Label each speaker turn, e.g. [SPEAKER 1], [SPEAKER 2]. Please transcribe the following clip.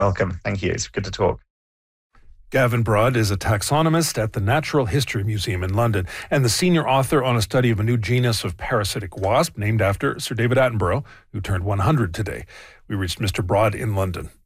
[SPEAKER 1] Welcome. Thank you. It's good to talk.
[SPEAKER 2] Gavin Broad is a taxonomist at the Natural History Museum in London and the senior author on a study of a new genus of parasitic wasp named after Sir David Attenborough, who turned 100 today. We reached Mr. Broad in London.